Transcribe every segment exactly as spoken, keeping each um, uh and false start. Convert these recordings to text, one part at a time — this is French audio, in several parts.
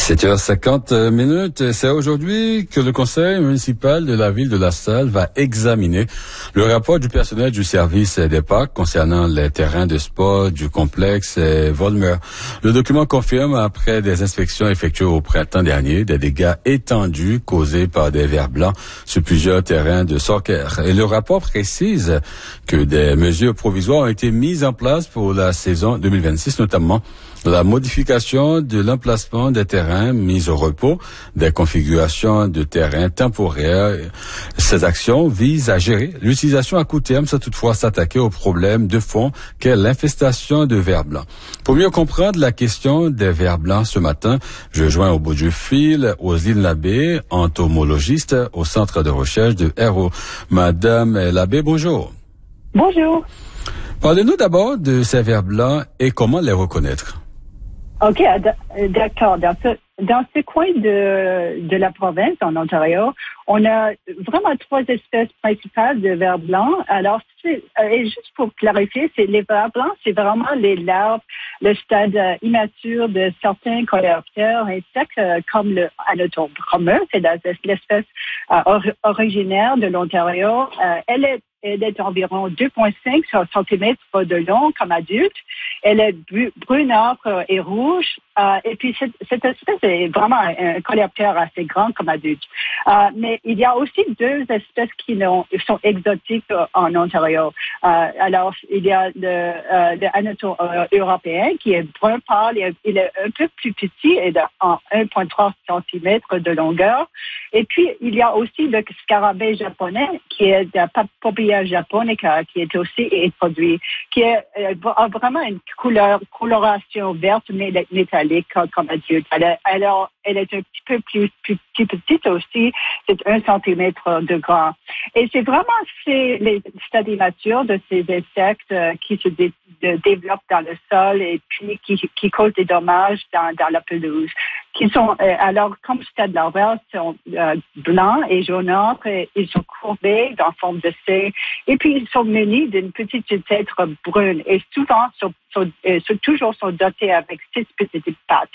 sept heures cinquante minutes. C'est aujourd'hui que le conseil municipal de la ville de La Salle va examiner le rapport du personnel du service des parcs concernant les terrains de sport du complexe Volmer. Le document confirme, après des inspections effectuées au printemps dernier, des dégâts étendus causés par des vers blancs sur plusieurs terrains de soccer. Et le rapport précise que des mesures provisoires ont été mises en place pour la saison deux mille vingt-six, notamment la modification de l'emplacement des terrains mis au repos, des configurations de terrains temporaires. Ces actions visent à gérer l'utilisation à court terme sans toutefois s'attaquer au problème de fond qu'est l'infestation de vers blancs. Pour mieux comprendre la question des vers blancs ce matin, je joins au bout du fil Roselyne Labbé, entomologiste au centre de recherche de R O. Madame Labbé, bonjour. Bonjour. Parlez-nous d'abord de ces vers blancs et comment les reconnaître. OK, d'accord. Dans ce, dans ce coin de, de la province, en Ontario, on a vraiment trois espèces principales de vers blancs. Alors, c'est, et juste pour clarifier, c'est les vers blancs, c'est vraiment les larves, le stade immature de certains coléoptères insectes, comme le Anotome brumeux, c'est l'espèce euh, or, originaire de l'Ontario. Euh, elle est Elle est environ deux virgule cinq centimètres de long comme adulte. Elle est brunâtre et rouge. Euh, et puis, cette, cette espèce est vraiment un coléoptère assez grand comme adulte. Euh, mais il y a aussi deux espèces qui sont exotiques en Ontario. Euh, alors, il y a le, euh, le Anotome euh, européen qui est brun pâle. Il est un peu plus petit et de en un virgule trois centimètres de longueur. Et puis, il y a aussi le scarabée japonais qui est de Papillia japonica qui est aussi introduit, qui est, a vraiment une couleur, coloration verte métallique comme adulte. Alors, elle est un petit peu plus, plus, plus petite aussi, c'est un centimètre de grand. Et c'est vraiment c'est les stades immatures de ces insectes euh, qui se dé, de, développent dans le sol et puis qui, qui causent des dommages dans, dans la pelouse. Qui sont euh, alors comme stade larvaire sont euh, blancs et jaunâtres, et ils sont courbés dans forme de C, et puis ils sont munis d'une petite tête brune et souvent sont, sont, euh, sont toujours sont dotés avec six petites pattes.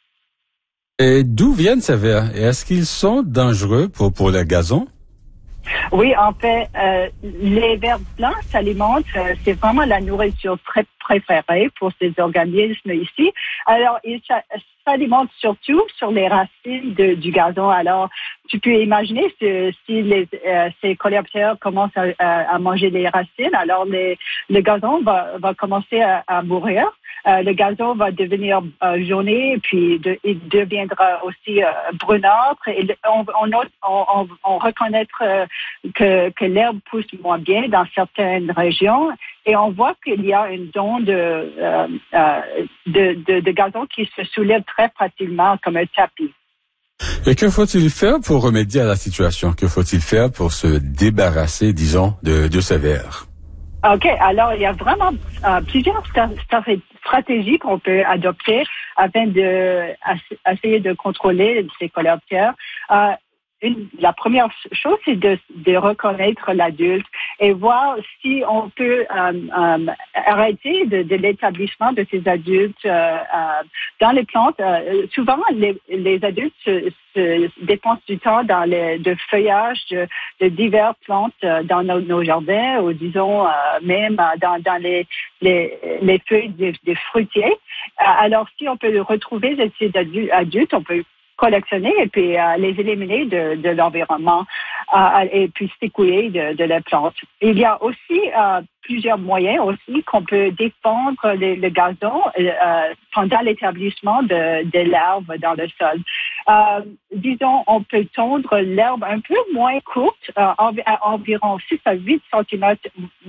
Et d'où viennent ces vers? Et est-ce qu'ils sont dangereux pour, pour les gazons? Oui, en fait, euh, les vers blancs s'alimentent, euh, c'est vraiment la nourriture très préférée pour ces organismes ici. Alors, ils s'alimentent surtout sur les racines de, du gazon. Alors, tu peux imaginer si, si les, euh, ces coléoptères commencent à, à, à manger les racines, alors les, le gazon va, va commencer à, à mourir. Euh, le gazon va devenir euh, jauné, puis de, il deviendra aussi euh, brunâtre. Et on, on, on, on reconnaître euh, que, que l'herbe pousse moins bien dans certaines régions, et on voit qu'il y a une zone de, euh, euh, de, de, de gazon qui se soulève très facilement comme un tapis. Et que faut-il faire pour remédier à la situation? Que faut-il faire pour se débarrasser, disons, de, de ces vers? OK. Alors, il y a vraiment euh, plusieurs stratégies qu'on peut adopter afin de essayer de contrôler ces coléoptères. Euh, Une, la première chose, c'est de, de reconnaître l'adulte et voir si on peut euh, euh, arrêter de, de l'établissement de ces adultes euh, euh, dans les plantes. Euh, souvent, les, les adultes se, se dépensent du temps dans le de feuillage de, de diverses plantes euh, dans nos, nos jardins, ou disons euh, même dans, dans les, les, les feuilles des, des fruitiers. Alors, si on peut retrouver ces adultes, on peut collectionner et puis euh, les éliminer de, de l'environnement euh, et puis s'écouler de, de la plante. Il y a aussi euh, plusieurs moyens aussi qu'on peut défendre le, le gazon euh, pendant l'établissement de, de l'herbe dans le sol. Euh, disons, on peut tondre l'herbe un peu moins courte, euh, à environ six à huit centimètres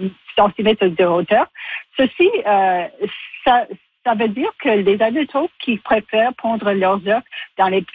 de hauteur. Ceci, euh, ça Ça veut dire que les adultes qui préfèrent pondre leurs œufs dans les